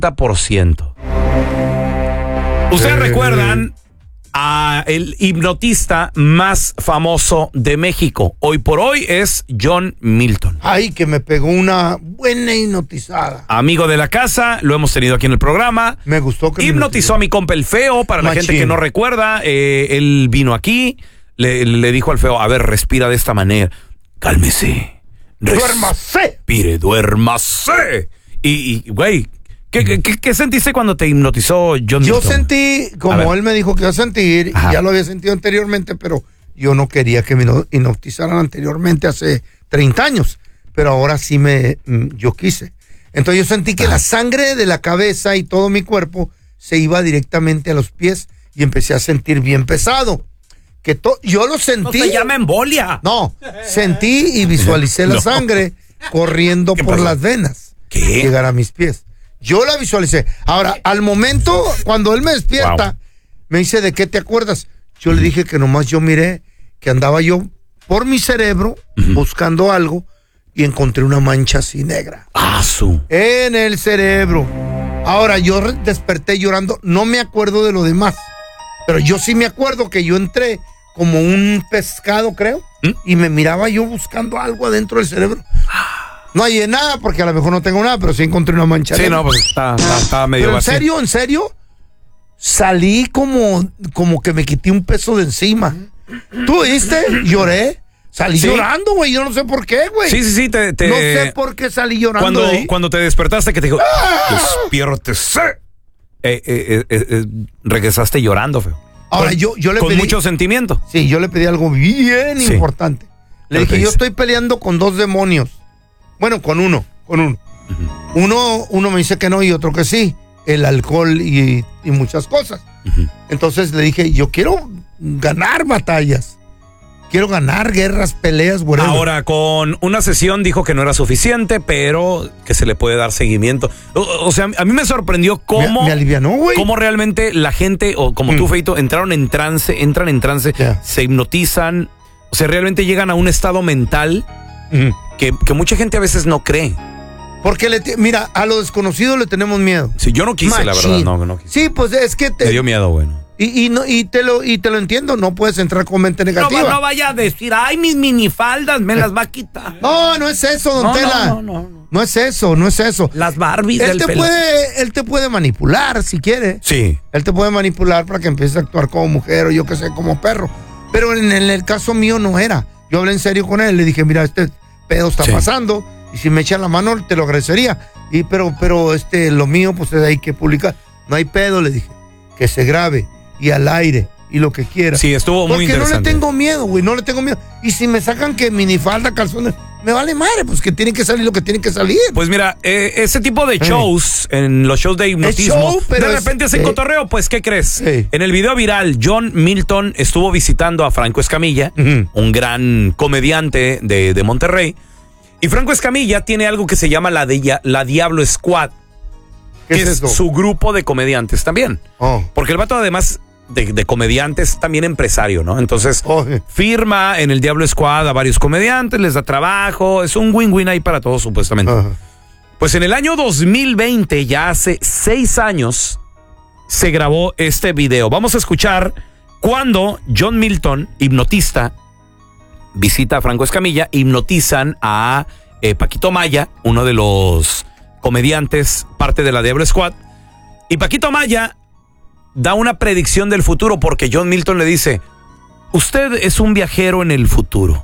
50%. Ustedes recuerdan a el hipnotista más famoso de México. Hoy por hoy es John Milton. Ay, que me pegó una buena hipnotizada. Amigo de la casa, lo hemos tenido aquí en el programa. Me gustó que hipnotizó a mi compa el Feo, para la gente que no recuerda. Él vino aquí, le dijo al Feo, a ver, respira de esta manera. Cálmese. ¡Duérmase! Respire, duérmase. Y güey, ¿qué sentiste cuando te hipnotizó John Milton? Yo sentí, como él me dijo que iba a sentir, y ya lo había sentido anteriormente, pero yo no quería que me hipnotizaran anteriormente hace 30 años. Pero ahora sí yo quise. Entonces yo sentí que la sangre de la cabeza y todo mi cuerpo se iba directamente a los pies y empecé a sentir bien pesado. Yo lo sentí. No se llama embolia. No, sentí y visualicé la sangre corriendo por las venas. ¿Qué? Llegar a mis pies. Yo la visualicé. Ahora, al momento, cuando él me despierta, me dice, ¿de qué te acuerdas? Yo le dije que nomás yo miré que andaba yo por mi cerebro buscando algo y encontré una mancha así negra. En el cerebro. Ahora, yo desperté llorando. No me acuerdo de lo demás. Pero yo sí me acuerdo que yo entré como un pescado, creo, y me miraba yo buscando algo adentro del cerebro. No hay nada, porque a lo mejor no tengo nada, pero sí encontré una mancha. Sí, no, pues está medio pero vacío. en serio, salí como que me quité un peso de encima. ¿Tú viste? Lloré. Salí llorando, güey. Yo no sé por qué, güey. Sí. No sé por qué salí llorando. Cuando te despertaste, que te dijo, despiértese. Regresaste llorando, Feo. Ahora, yo le pedí. Con mucho sentimiento. Sí, yo le pedí algo bien importante. Le dije, yo estoy peleando con 2 demonios. Bueno, con uno. Uno me dice que no y otro que sí. El alcohol y muchas cosas. Entonces le dije, yo quiero ganar batallas. Quiero ganar guerras, peleas, whatever. Ahora, con una sesión dijo que no era suficiente, pero que se le puede dar seguimiento. O sea, a mí me sorprendió cómo... Me alivianó, güey. Cómo realmente la gente, o como tú, Feito, entran en trance, se hipnotizan. O sea, realmente llegan a un estado mental que mucha gente a veces no cree. Porque, mira, a lo desconocido le tenemos miedo. Sí, yo no quise, la verdad, no quise. Sí, pues es que me dio miedo, bueno. Y te lo entiendo, no puedes entrar con mente negativa. No vaya a decir, ay, mis minifaldas me las va a quitar. No es eso, don Tela. No es eso. Las Barbies él te puede manipular si quiere. Sí. Él te puede manipular para que empieces a actuar como mujer o yo que sé, como perro. Pero en el caso mío no era. Yo hablé en serio con él, le dije, mira, este pedo está pasando y si me echan la mano te lo agradecería. Pero lo mío pues hay que publicar. No hay pedo, le dije, que se grabe y al aire y lo que quiera. Sí, estuvo muy interesante. Porque no le tengo miedo, güey, no le tengo miedo. Y si me sacan que minifalda, calzones, me vale madre, pues que tiene que salir lo que tiene que salir. Pues mira, ese tipo de shows, en los shows de hipnotismo, de repente hacen cotorreo, pues ¿qué crees? En el video viral, John Milton estuvo visitando a Franco Escamilla, un gran comediante de Monterrey, y Franco Escamilla tiene algo que se llama la Diablo Squad, que es su grupo de comediantes también. Porque el vato, además de comediantes, también empresario, ¿no? Entonces, firma en el Diablo Squad a varios comediantes, les da trabajo, es un win-win ahí para todos, supuestamente. Pues en el año 2020, ya hace 6 años, se grabó este video. Vamos a escuchar cuando John Milton, hipnotista, visita a Franco Escamilla, hipnotizan a Paquito Maya, uno de los comediantes, parte de la Diablo Squad, y Paquito Maya da una predicción del futuro porque John Milton le dice, usted es un viajero en el futuro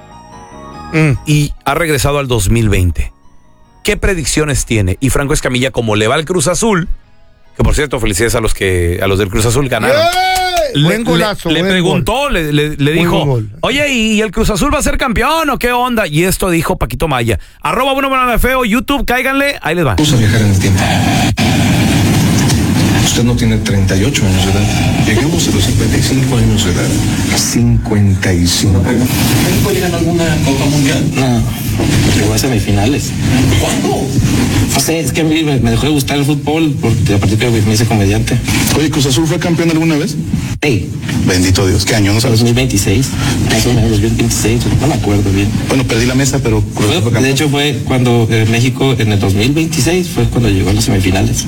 y ha regresado al 2020. ¿Qué predicciones tiene? Y Franco Escamilla, como le va al Cruz Azul, que por cierto, felicidades a los del Cruz Azul ganaron. Buen golazo. Le preguntó, le dijo, oye, ¿y el Cruz Azul va a ser campeón o qué onda? Y esto dijo Paquito Maya. @BrunoBananaFeo, YouTube, cáiganle, ahí les va. Vamos a viajar en el tiempo. Usted no tiene 38 años de edad. Lleguemos a los 55 años de edad. 55. ¿México llega a alguna Copa Mundial? No, llegó a semifinales. ¿Cuándo? No sé, es que a mí me dejó de gustar el fútbol porque a partir de que me hice comediante. Oye, ¿Cruz Azul fue campeón alguna vez? Sí. Bendito Dios, ¿qué año? ¿No sabes? 2026. Más o menos, 2026, no me acuerdo bien. Bueno, perdí la mesa, pero Cruz Azul fue campeón. De hecho, fue cuando México en el 2026 fue cuando llegó a las semifinales.